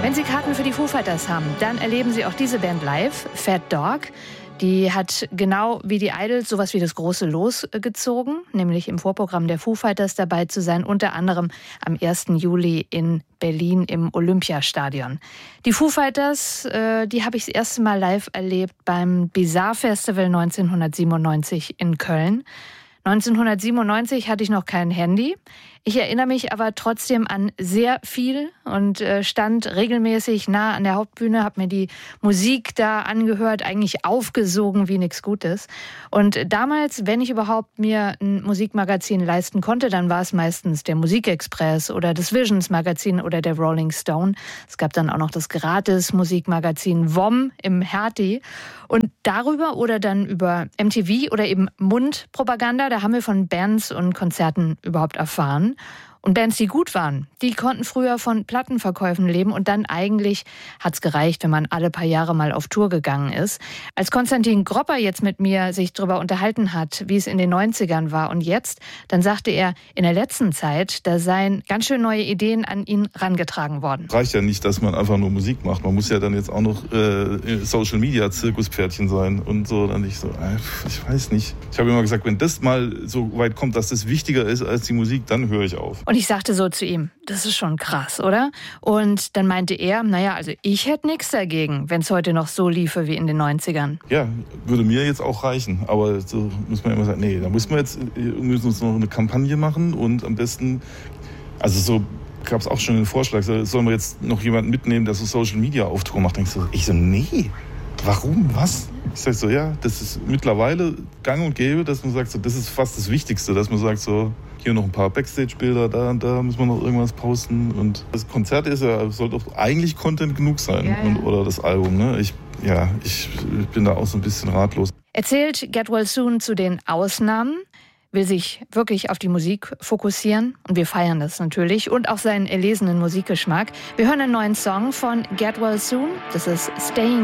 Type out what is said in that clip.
Wenn Sie Karten für die Foo Fighters haben, dann erleben Sie auch diese Band live, Fat Dog. Die hat genau wie die Idols sowas wie das große Los gezogen, nämlich im Vorprogramm der Foo Fighters dabei zu sein, unter anderem am 1. Juli in Berlin im Olympiastadion. Die Foo Fighters, die habe ich das erste Mal live erlebt beim Bizarre Festival 1997 in Köln. 1997 hatte ich noch kein Handy. Ich erinnere mich aber trotzdem an sehr viel und stand regelmäßig nah an der Hauptbühne, habe mir die Musik da angehört, eigentlich aufgesogen wie nichts Gutes. Und damals, wenn ich überhaupt mir ein Musikmagazin leisten konnte, dann war es meistens der Musikexpress oder das Visions Magazin oder der Rolling Stone. Es gab dann auch noch das Gratis-Musikmagazin WOM im Hertie. Und darüber oder dann über MTV oder eben Mundpropaganda, da haben wir von Bands und Konzerten überhaupt erfahren. Und Bands, die gut waren, die konnten früher von Plattenverkäufen leben und dann eigentlich hat's gereicht, wenn man alle paar Jahre mal auf Tour gegangen ist. Als Konstantin Gropper jetzt mit mir sich darüber unterhalten hat, wie es in den 90ern war und jetzt, dann sagte er, in der letzten Zeit, da seien ganz schön neue Ideen an ihn rangetragen worden. Reicht ja nicht, dass man einfach nur Musik macht. Man muss ja dann jetzt auch noch Social Media Zirkuspferdchen sein und so. Dann ich so, ich weiß nicht. Ich habe immer gesagt, wenn das mal so weit kommt, dass das wichtiger ist als die Musik, dann höre ich auf. Und ich sagte so zu ihm, das ist schon krass, oder? Und dann meinte er, naja, also ich hätte nichts dagegen, wenn es heute noch so liefe wie in den 90ern. Ja, würde mir jetzt auch reichen. Aber so muss man immer sagen, nee, da müssen wir uns noch eine Kampagne machen und am besten, also so gab es auch schon einen Vorschlag, sollen wir jetzt noch jemanden mitnehmen, der so Social Media auf Tour macht? Ich so, nee, warum, was? Ich sag so, ja, das ist mittlerweile gang und gäbe, dass man sagt, so, das ist fast das Wichtigste, dass man sagt so, hier noch ein paar Backstage-Bilder, da und da müssen wir noch irgendwas posten. Und das Konzert sollte doch eigentlich Content genug sein, ja. Oder das Album. Ne? Ich bin da auch so ein bisschen ratlos. Erzählt Get Well Soon zu den Ausnahmen, will sich wirklich auf die Musik fokussieren und wir feiern das natürlich und auch seinen erlesenen Musikgeschmack. Wir hören einen neuen Song von Get Well Soon, das ist Staying